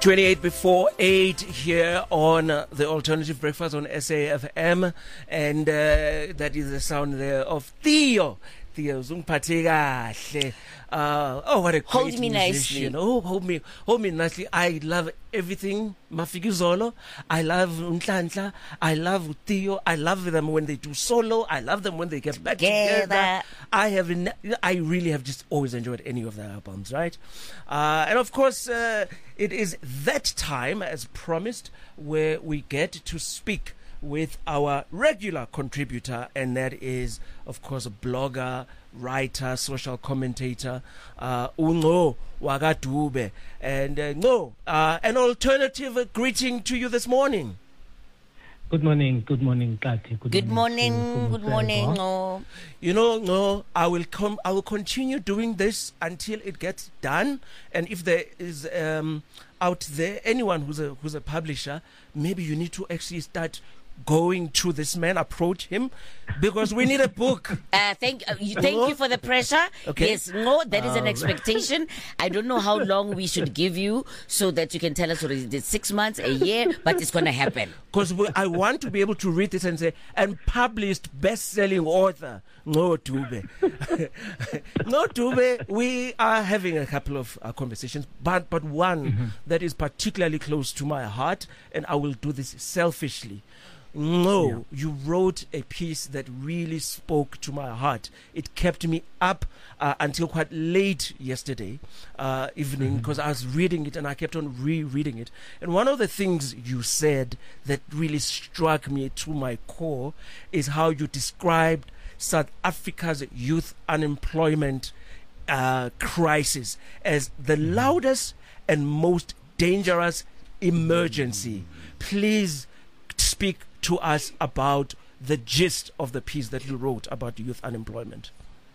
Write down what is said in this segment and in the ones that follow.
28 before 8 here on the Alternative Breakfast on SAFM, and that is the sound there of Theo. Theo Zungphathe kahle. Oh, what a great Hold me musician. nicely. Oh, hold me nicely. I love everything. Mafikizolo. I love Unhlanhla. I love Theo. I love them when they do solo. I love them when they get back together. I really have just always enjoyed any of their albums, right? And of course, it is that time, as promised, where we get to speak with our regular contributor, and that is, of course, a blogger, writer, social commentator, Ungo Wagadube. And no, an alternative greeting to you this morning. Good morning, Kati. Good morning. Oh. You know, no, I will continue doing this until it gets done. And if there is out there anyone who's a publisher, maybe you need to actually start going to this man, approach him, because we need a book. Thank you for the pressure. Okay. Yes, no, that is an expectation. I don't know how long we should give you so that you can tell us what is it, 6 months, a year, but it's going to happen. Because I want to be able to read this and say, and published best-selling author, No Dube. No Dube, we are having a couple of conversations, but one that is particularly close to my heart, and I will do this selfishly. No, you wrote a piece that really spoke to my heart. It kept me up until quite late yesterday evening, because I was reading it and I kept on rereading it. And one of the things you said that really struck me to my core is how you described South Africa's youth unemployment crisis as the loudest and most dangerous emergency. Please speak to us about the gist of the piece that you wrote about youth unemployment.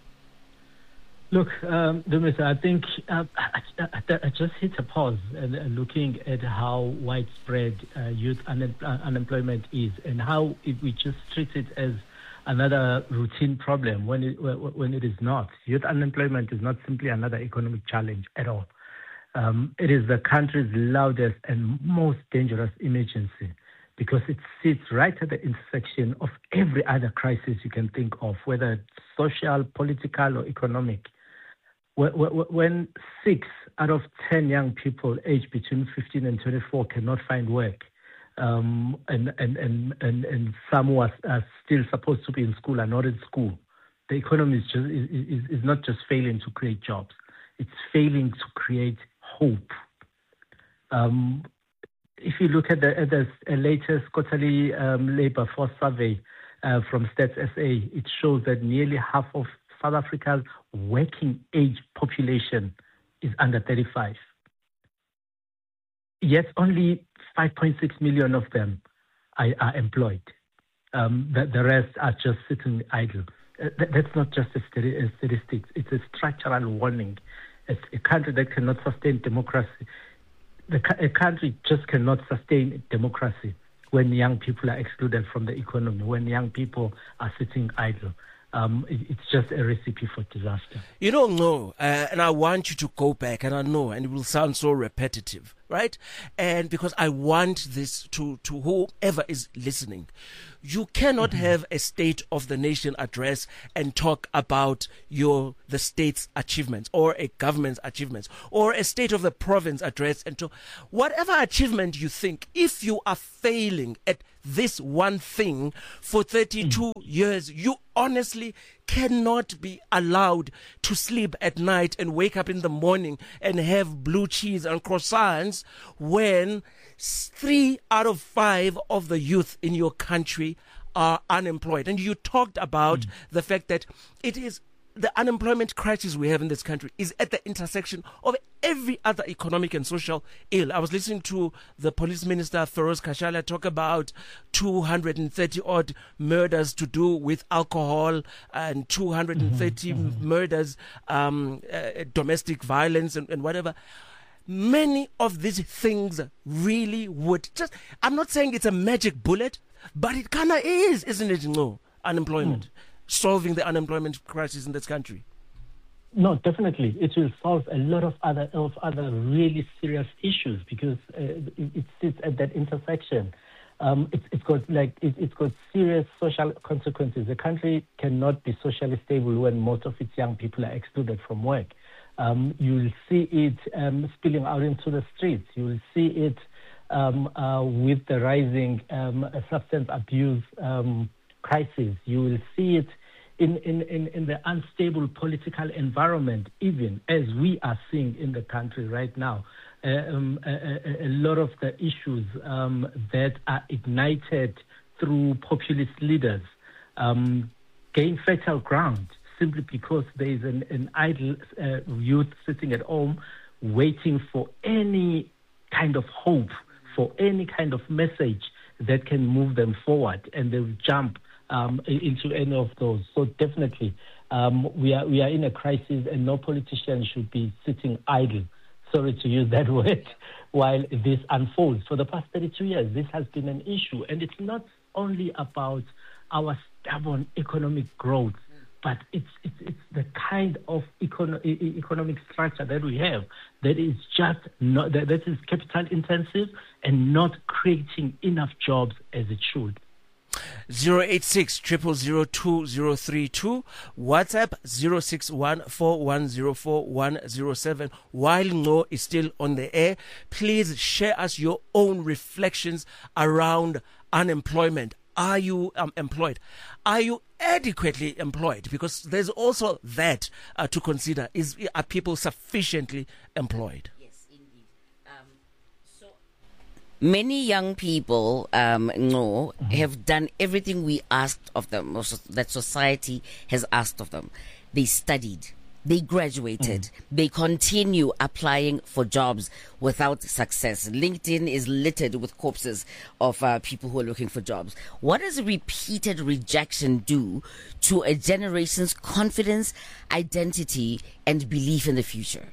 Look, Dumis, I think I just hit a pause looking at how widespread youth unemployment is, and how we just treat it as another routine problem when it is not. Youth unemployment is not simply another economic challenge at all. It is the country's loudest and most dangerous emergency, because it sits right at the intersection of every other crisis you can think of, whether it's social, political, or economic. When 6 out of 10 young people aged between 15 and 24 cannot find work, and some who are still supposed to be in school are not in school, the economy is not just failing to create jobs, it's failing to create hope. If you look at the latest quarterly labor force survey from Stats SA, it shows that nearly half of South Africa's working age population is under 35. Yet only 5.6 million of them are employed. The rest are just sitting idle. That's not just a statistics. It's a structural warning. It's a country that cannot sustain democracy. A country just cannot sustain democracy when young people are excluded from the economy, when young people are sitting idle. It's just a recipe for disaster. You don't know, and I want you to go back, and I know, and it will sound so repetitive, right? And because I want this to whoever is listening. You cannot have a State of the Nation address and talk about the state's achievements, or a government's achievements, or a State of the Province address and to whatever achievement you think. If you are failing at this one thing for 32 years, you honestly cannot be allowed to sleep at night and wake up in the morning and have blue cheese and croissants when 3 out of 5 of the youth in your country are unemployed. And you talked about the fact that it is the unemployment crisis we have in this country is at the intersection of every other economic and social ill. I was listening to the police minister, Feroz Kashala, talk about 230 odd murders to do with alcohol and 230 murders, domestic violence and whatever. Many of these things really would just, I'm not saying it's a magic bullet, but it kind of is, isn't it? No, unemployment. Solving the unemployment crisis in this country. No, definitely, it will solve a lot of other really serious issues because it sits at that intersection. It's got serious social consequences. The country cannot be socially stable when most of its young people are excluded from work. You'll see it spilling out into the streets. You'll see it with the rising substance abuse crisis. You will see it in the unstable political environment, even as we are seeing in the country right now. A lot of the issues that are ignited through populist leaders gain fertile ground simply because there is an idle youth sitting at home waiting for any kind of hope, for any kind of message that can move them forward, and they will jump into any of those. So definitely, we are in a crisis, and no politician should be sitting idle, sorry to use that word, while this unfolds. For the past 32 years, this has been an issue, and it's not only about our stubborn economic growth, but it's the kind of economic structure that we have that is just not that is capital intensive and not creating enough jobs as it should. 086 0002032, WhatsApp 0614104107. While Ngo is still on the air, please share us your own reflections around unemployment. Are you employed? Are you adequately employed? Because there's also that to consider. Are people sufficiently employed? Yes, indeed. Many young people have done everything we asked of them, or that society has asked of them. They studied, they graduated, they continue applying for jobs without success. LinkedIn is littered with corpses of people who are looking for jobs. What does repeated rejection do to a generation's confidence, identity, and belief in the future?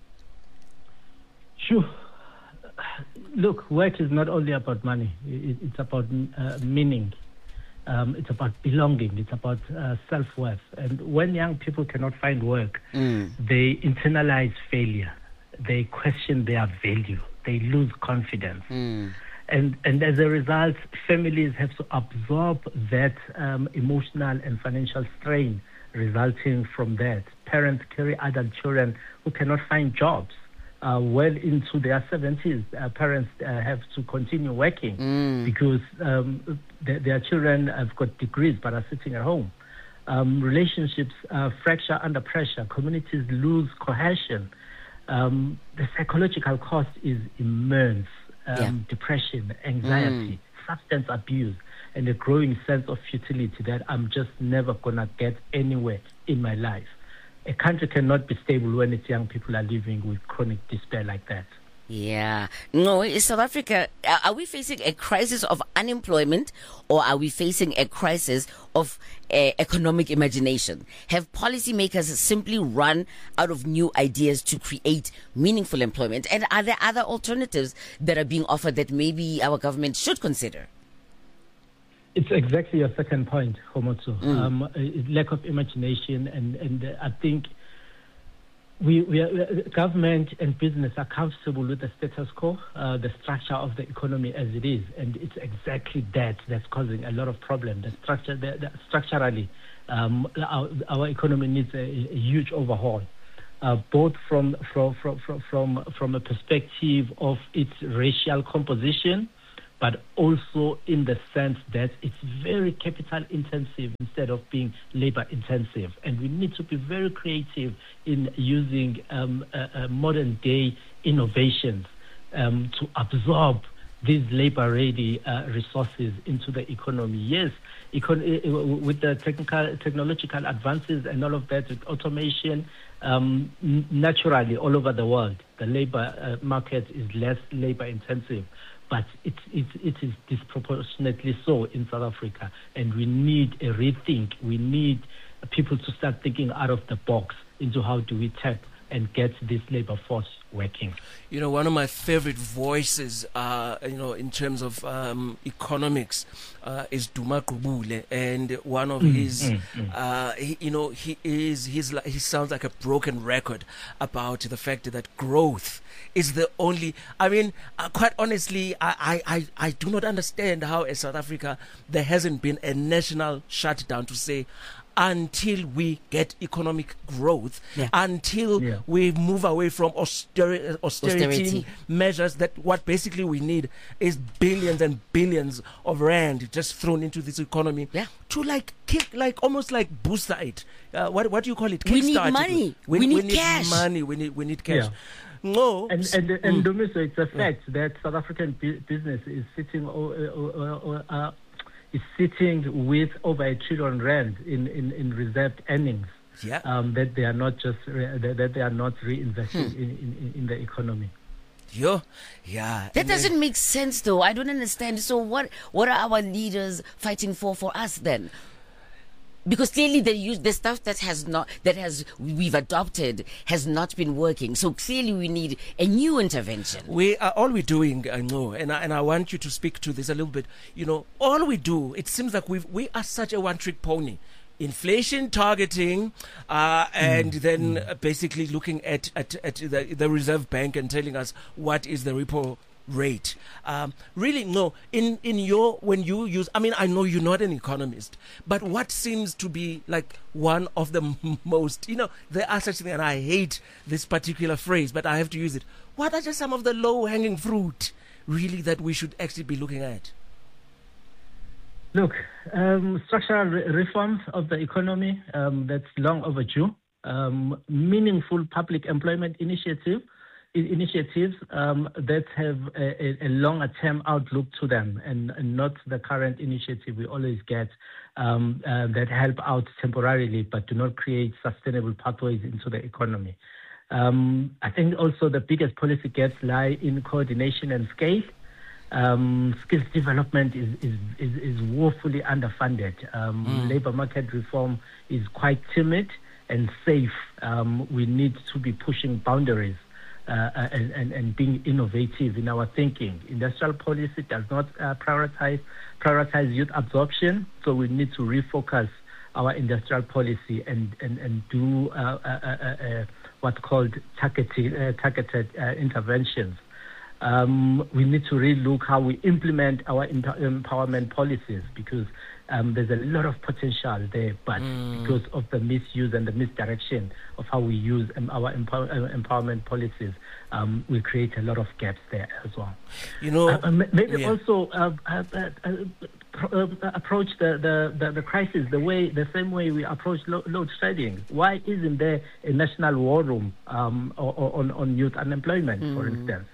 Sure. Look, work is not only about money. It's about meaning. It's about belonging. It's about self-worth. And when young people cannot find work, they internalize failure. They question their value. They lose confidence. And as a result, families have to absorb that emotional and financial strain resulting from that. Parents carry adult children who cannot find jobs. Well into their 70s, parents have to continue working because their children have got degrees but are sitting at home. Relationships fracture under pressure. Communities lose cohesion. The psychological cost is immense. Depression, anxiety, substance abuse, and a growing sense of futility that I'm just never going to get anywhere in my life. A country cannot be stable when its young people are living with chronic despair like that. Yeah. No, in South Africa, are we facing a crisis of unemployment, or are we facing a crisis of economic imagination? Have policymakers simply run out of new ideas to create meaningful employment? And are there other alternatives that are being offered that maybe our government should consider? It's exactly your second point, Homotso. Lack of imagination, and I think government and business are comfortable with the status quo, the structure of the economy as it is, and it's exactly that's causing a lot of problems. Structurally, our economy needs a huge overhaul, both from a perspective of its racial composition, but also in the sense that it's very capital intensive instead of being labor intensive. And we need to be very creative in using modern day innovations to absorb these labor ready resources into the economy. Yes, with the technological advances and all of that, with automation, naturally all over the world, the labor market is less labor intensive. But it is disproportionately so in South Africa, and we need a rethink. We need people to start thinking out of the box into how do we tap and get this labor force working. You know, one of my favorite voices, in terms of economics, is Duma Kubule, and one of his, he sounds like a broken record about the fact that growth is the only. I mean, quite honestly, I do not understand how in South Africa there hasn't been a national shutdown to say, until we get economic growth, until we move away from austerity measures, that what basically we need is billions and billions of rand just thrown into this economy to almost like booster it. What do you call it? We need money. We need cash. Money. We need cash. Yeah. No, and Dumiso, it's a fact that South African business is sitting with over R1 trillion in reserved earnings. That they are not just that they are not reinvesting in the economy. That doesn't make sense, though. I don't understand. So what are our leaders fighting for us then? Because clearly the stuff we've adopted has not been working. So clearly we need a new intervention. All we're doing, I know, and I want you to speak to this a little bit. You know, all we do, it seems like we are such a one-trick pony. Inflation targeting, and then basically looking at the Reserve Bank and telling us what is the repo rate. Really, no. When you use, I mean, I know you're not an economist, but what seems to be like one of the most, there are such things, and I hate this particular phrase, but I have to use it. What are just some of the low-hanging fruit, really, that we should actually be looking at? Look, structural reforms of the economy, that's long overdue. Meaningful public employment initiatives that have a longer-term outlook to them, and not the current initiative we always get that help out temporarily but do not create sustainable pathways into the economy. I think also the biggest policy gaps lie in coordination and scale. Skills development is woefully underfunded. Labor market reform is quite timid and safe. We need to be pushing boundaries and being innovative in our thinking. Industrial policy does not prioritize youth absorption, so we need to refocus our industrial policy and do what's called targeted interventions. We need to relook how we implement our empowerment policies, because there's a lot of potential there, but because of the misuse and the misdirection of how we use our empowerment policies, we create a lot of gaps there as well. Maybe also approach the crisis the same way we approach load shedding. Why isn't there a national war room on youth unemployment, for instance?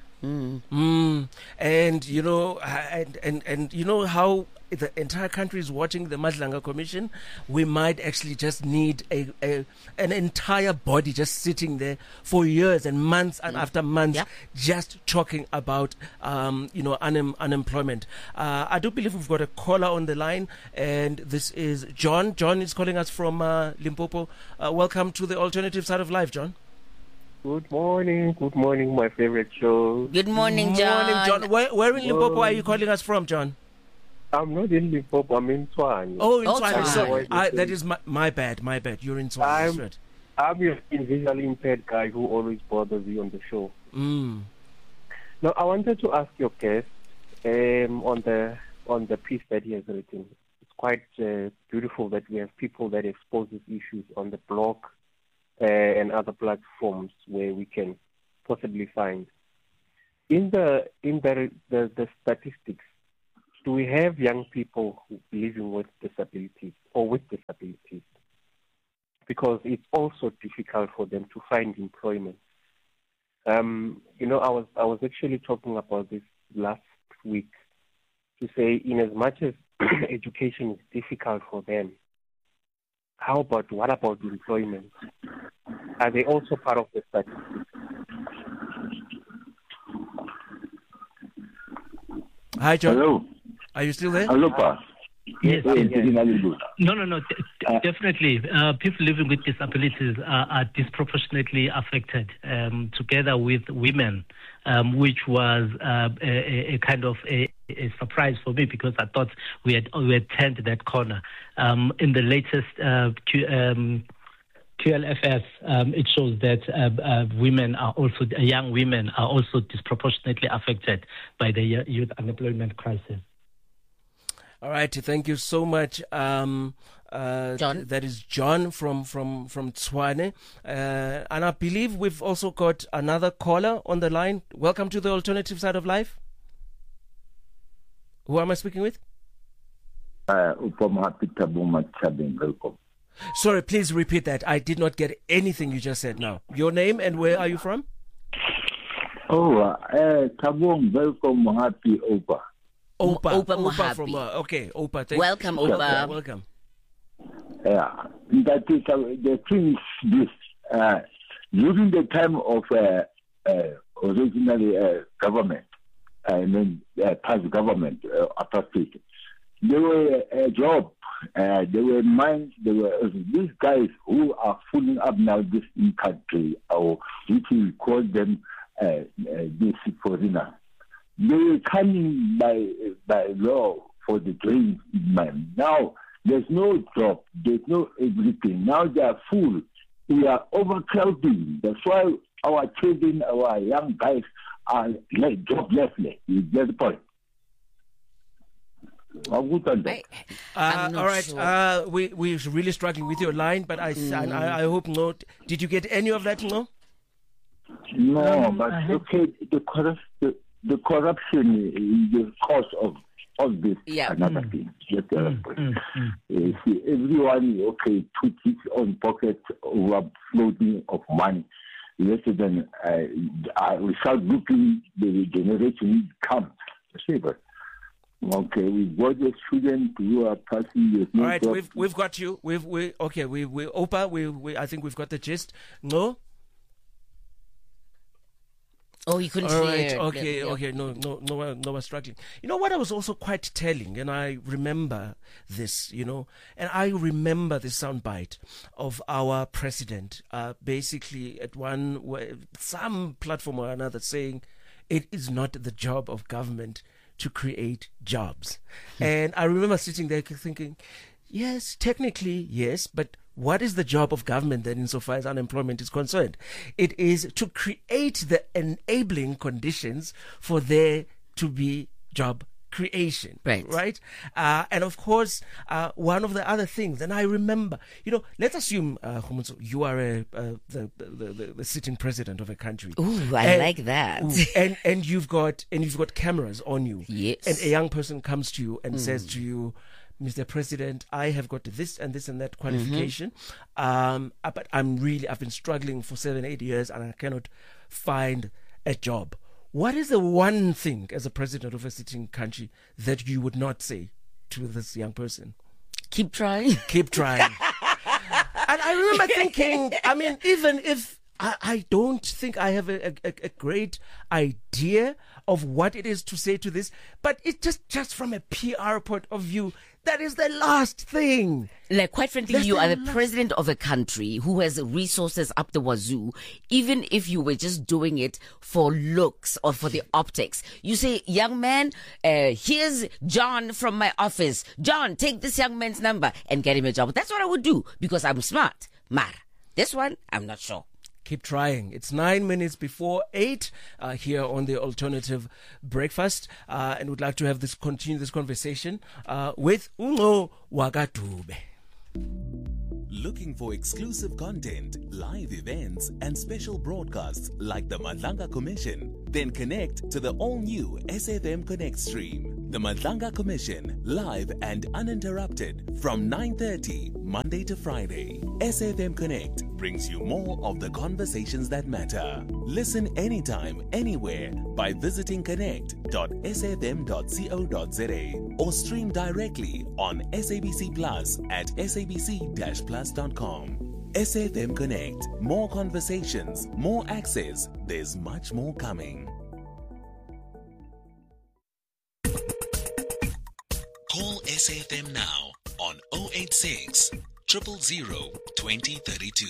And you know how the entire country is watching the Madlanga Commission. We might actually just need an entire body just sitting there for years and months and after months, just talking about unemployment. I do believe we've got a caller on the line, and this is John. John is calling us from Limpopo. Welcome to the Alternative Side of Life, John. Good morning, my favorite show. Good morning, John. Morning, John. Where in Limpopo are you calling us from, John? I'm not in Limpopo, I'm in Tshwane. Oh, in Tshwane. Sorry. That is my bad. You're in Tshwane. I'm your visually impaired guy who always bothers you on the show. Now, I wanted to ask your guest on the piece that he has written. It's quite beautiful that we have people that expose these issues on the blog and other platforms where we can possibly find. In the statistics, do we have young people living with disabilities or with disabilities? Because it's also difficult for them to find employment. I was actually talking about this last week to say, in as much as education is difficult for them, what about employment? Are they also part of the statistics? Hi, John. Hello. Are you still there? Hello, Pa. Yes. No. Definitely. People living with disabilities are disproportionately affected, together with women, which was a kind of a surprise for me, because I thought we had turned that corner. In the latest QLFS, it shows that young women are also disproportionately affected by the youth unemployment crisis. All right, thank you so much. John? That is John from Tshwane. And I believe we've also got another caller on the line. Welcome to the Alternative Side of Life. Who am I speaking with? Sorry, please repeat that. I did not get anything you just said now. Your name and where are you from? Tabong, welcome, happy Opa. Opa from okay, Opa. Welcome, Opa. Welcome. Yeah, that is the thing is this. During the time of original government, past government, apartheid, there were a job, there were mines, there were these guys who are filling up now this country, or which we call them these foreigners. They were coming by law for the drains mine. Now there's no job, there's no everything. Now they are full. We are overcrowding. That's why our children, our young guys are jobless. That's the point. All right. Sure. We're really struggling with your line, but I hope not. Did you get any of that? No. No, but okay. The corruption is the cause of all this. Yeah. Another thing. See, everyone put his own pocket overflowing of money. Rather than without looking the generation come. See, but. Okay, we've got the students who are passing. All right, we've got you. We Opa. I think we've got the gist. No. Oh, you couldn't hear. All right. Okay. No, we're struggling. You know what? I was also quite telling, and I remember this. And I remember the soundbite of our president, basically at some platform or another, saying, "It is not the job of government to create jobs." And I remember sitting there thinking, yes, technically, yes, but what is the job of government then insofar as unemployment is concerned? It is to create the enabling conditions for there to be job creation. Right? And of course, one of the other things, and I remember, let's assume, Khomotso, you are the sitting president of a country. Ooh, I like that. And you've got cameras on you. Yes. And a young person comes to you and says to you, Mr. President, I have got this and this and that qualification, but I've been struggling for 7-8 years and I cannot find a job. What is the one thing as a president of a sitting country that you would not say to this young person? Keep trying. Keep trying. And I remember thinking, even if I don't think I have a great idea of what it is to say to this, but it's just from a PR point of view, that is the last thing. Like, quite frankly, you are the president of a country who has resources up the wazoo. Even if you were just doing it for looks or for the optics, you say, young man, here's John from my office. John, take this young man's number and get him a job. That's what I would do because I'm smart. Mar, this one, I'm not sure. Keep trying. It's 9 minutes before 8 here on the Alternative Breakfast, and we'd like to continue this conversation with Ungo Wagadube. Looking for exclusive content, live events, and special broadcasts like the Madlanga Commission? Then connect to the all-new SFM Connect stream. The Madlanga Commission, live and uninterrupted from 9:30 Monday to Friday. SFM Connect brings you more of the conversations that matter. Listen anytime, anywhere by visiting connect.sfm.co.za or stream directly on SABC Plus at sabc-plus.com. SFM Connect. More conversations, more access. There's much more coming. Call SFM now on 086 000 2032.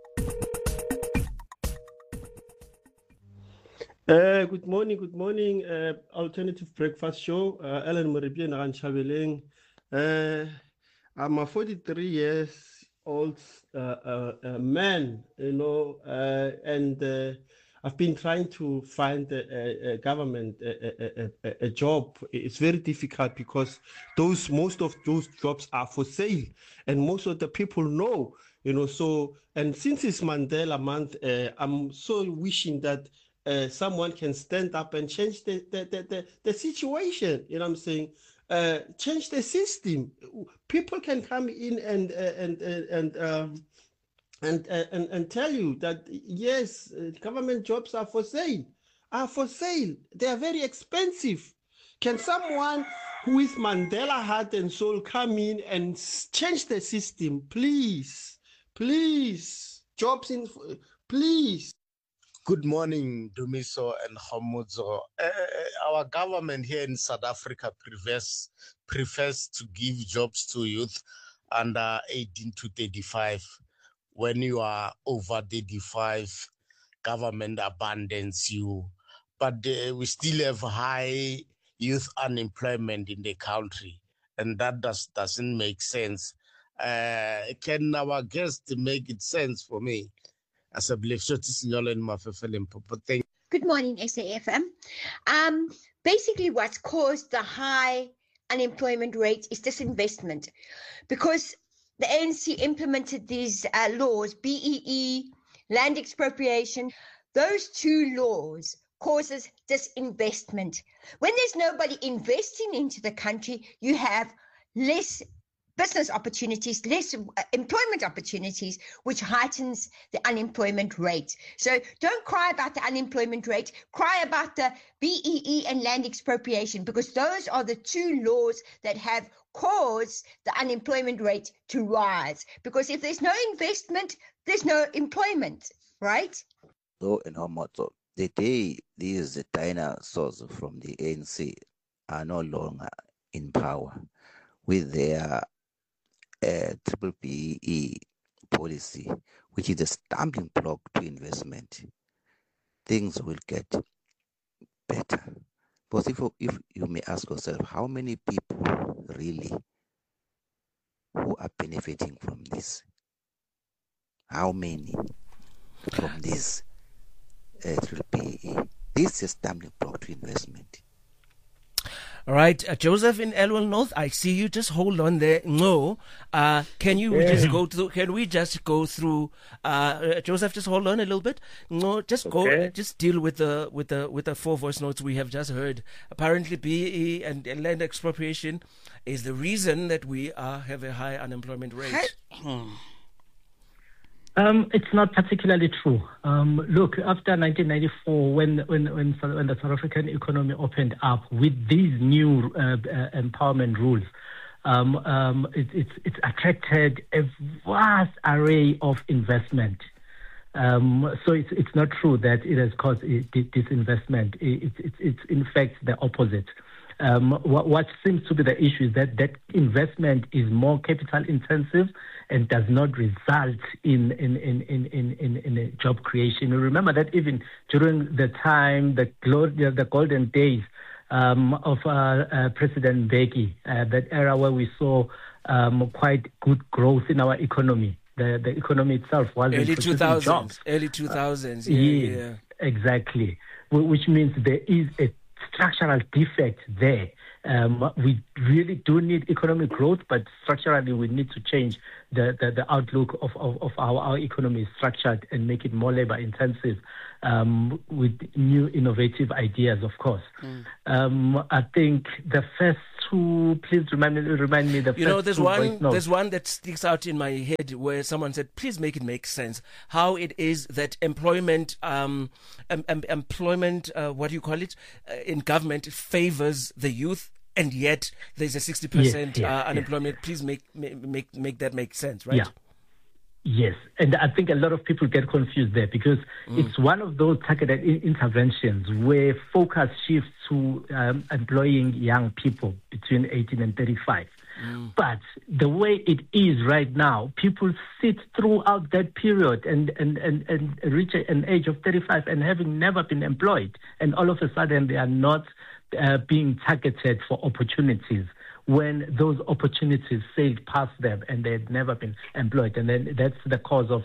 Good morning. Alternative Breakfast Show. Ellen Moribie and Chabeling. I'm a 43 years old man, and I've been trying to find a government a job. It's very difficult because most of those jobs are for sale, and most of the people know, So, and since it's Mandela Month, I'm so wishing that someone can stand up and change the situation. You know what I'm saying? Change the system. People can come in and tell you that yes, government jobs are for sale. They are very expensive. Can someone who is Mandela heart and soul come in and change the system, please? Jobs in, please. Good morning, Dumiso and Hamudzo. Our government here in South Africa prefers to give jobs to youth under 18 to 35. When you are over 35, government abandons you. But we still have high youth unemployment in the country, and that doesn't make sense. Can our guest make it sense for me? As I believe, Good morning, SAFM. Basically, what's caused the high unemployment rate is disinvestment, because the ANC implemented these laws, BEE, land expropriation. Those two laws causes disinvestment. When there's nobody investing into the country, you have less business opportunities, less employment opportunities, which heightens the unemployment rate. So don't cry about the unemployment rate, cry about the BEE and land expropriation, because those are the two laws that have caused the unemployment rate to rise. Because if there's no investment, there's no employment, right? So, in Homoto, the day these dinosaurs from the ANC are no longer in power with their triple BEE policy, which is a stumbling block to investment, things will get better. But if you may ask yourself, how many people really who are benefiting from this? How many from this triple BEE? This is a stumbling block to investment. All right, Joseph in Elwell North, I see you. Just hold on there. No, can you just go through? Can we just go through? Joseph, just hold on a little bit. No, just go. Just deal with the four voice notes we have just heard. Apparently, BEE and land expropriation is the reason that we have a high unemployment rate. It's not particularly true. Look, after 1994, when the South African economy opened up with these new empowerment rules, it's attracted a vast array of investment. So it's not true that it has caused disinvestment. It's in fact the opposite. What seems to be the issue is that investment is more capital intensive and does not result in a job creation. You remember that even during the time, the golden days of President Mbeki, that era where we saw quite good growth in our economy. The economy itself was early 2000s. Yeah. Exactly. Which means there is a structural defect there. We really do need economic growth, but structurally we need to change the outlook of how our economy is structured and make it more labor intensive with new innovative ideas, of course. I think the first two, please remind me the first there's one that sticks out in my head where someone said, please make it make sense how it is that employment what do you call it, in government favors the youth, and yet there's a 60% unemployment. Please make that make sense, right? Yeah. Yes, and I think a lot of people get confused there because it's one of those targeted interventions where focus shifts to employing young people between 18 and 35. But the way it is right now, people sit throughout that period and reach an age of 35 and having never been employed, and all of a sudden they are not being targeted for opportunities when those opportunities sailed past them and they had never been employed. And then that's the cause of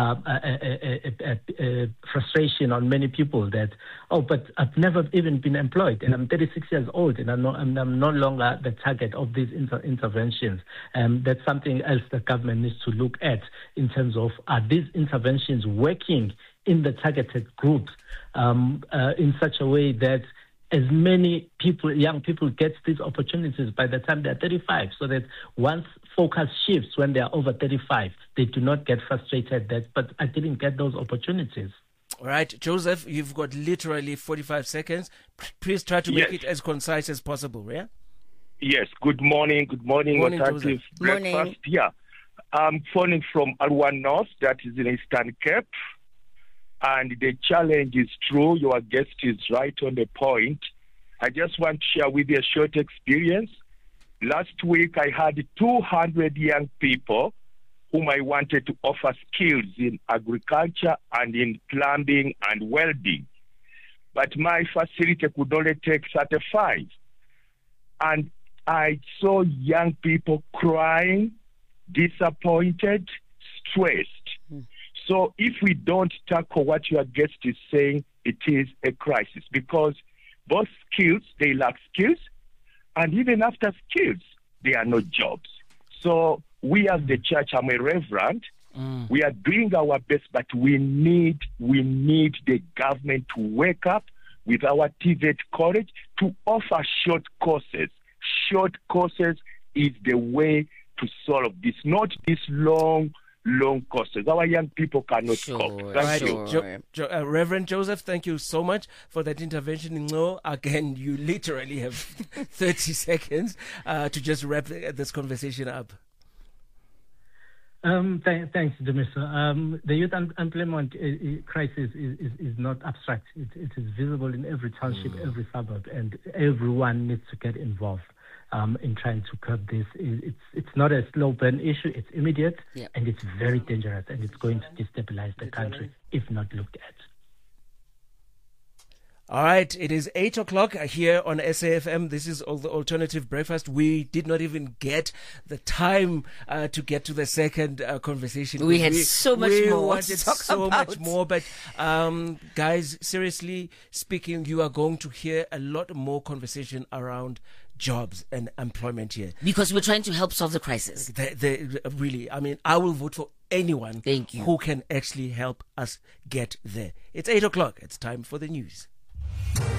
frustration on many people that, but I've never even been employed and I'm 36 years old and I'm no longer the target of these interventions. That's something else the government needs to look at in terms of, are these interventions working in the targeted groups in such a way that as many people, young people, get these opportunities by the time they're 35, so that once focus shifts when they're over 35, they do not get frustrated that, but I didn't get those opportunities. All right, Joseph, you've got literally 45 seconds. Please try to make it as concise as possible, yeah? Yes, good morning. Good morning, Alternative Breakfast. Yeah, I'm phoning from Alwan North, that is in Eastern Cape. And the challenge is true. Your guest is right on the point. I just want to share with you a short experience. Last week, I had 200 young people whom I wanted to offer skills in agriculture and in plumbing and welding. But my facility could only take 35. And I saw young people crying, disappointed, stressed. So if we don't tackle what your guest is saying, it is a crisis, because both skills, they lack skills, and even after skills, there are no jobs. So we as the church, I'm a reverend, we are doing our best, but we need the government to wake up with our TVET college to offer short courses. Short courses is the way to solve this, not this long courses. Our young people cannot cope. Thank you. Reverend Joseph, thank you so much for that intervention. No, again, you literally have 30 seconds to just wrap this conversation up. Thanks, Dumiso. The youth unemployment crisis is not abstract. It is visible in every township, every suburb, and everyone needs to get involved in trying to curb this. It's not a slow burn issue. It's immediate, and it's very dangerous, and it's going to destabilize the country if not looked at. All right, it is 8 o'clock here on SAFM. This is the Alternative Breakfast. We did not even get the time to get to the second conversation. We had so much more to talk about. Much more, but guys, seriously speaking, you are going to hear a lot more conversation around jobs and employment here. Because we're trying to help solve the crisis. Really, I mean, I will vote for anyone who can actually help us get there. It's 8 o'clock. It's time for the news.